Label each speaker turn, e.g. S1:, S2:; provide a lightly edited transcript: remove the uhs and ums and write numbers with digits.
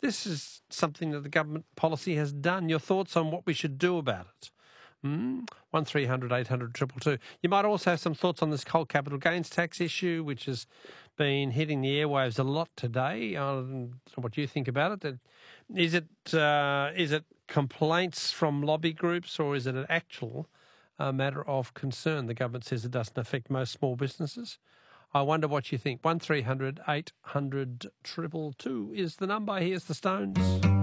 S1: This is something that the government policy has done. Your thoughts on what we should do about it? 1300 800 222. You might also have some thoughts on this whole capital gains tax issue, which has been hitting the airwaves a lot today. I don't know what you think about it. Is it complaints from lobby groups, or is it an actual matter of concern? The government says it doesn't affect most small businesses. I wonder what you think. 1300 800 222 is the number. Here's the Stones.